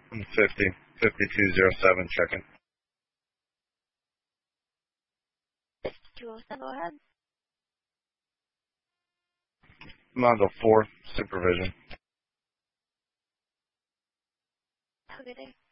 5207 checking. 207, go ahead. Module 4, supervision. Have a good day.